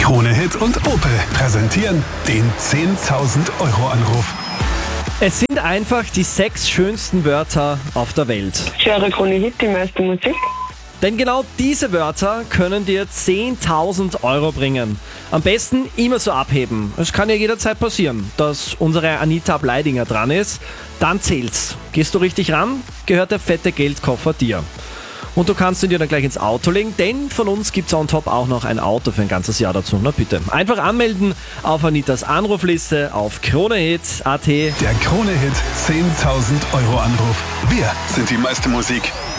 Krone Hit und Opel präsentieren den 10.000 Euro Anruf. Es sind einfach die 6 schönsten Wörter auf der Welt. Ich höre Krone Hit, die meiste Musik. Denn genau diese Wörter können dir 10.000 Euro bringen. Am besten immer so abheben. Es kann ja jederzeit passieren, dass unsere Anita Bleidinger dran ist. Dann zählt's. Gehst du richtig ran, gehört der fette Geldkoffer dir. Und du kannst ihn dir dann gleich ins Auto legen, denn von uns gibt's on top auch noch ein Auto für ein ganzes Jahr dazu. Na bitte. Einfach anmelden auf Anitas Anrufliste auf kronehit.at. Der Krone Hit 10.000 Euro Anruf. Wir sind die meiste Musik.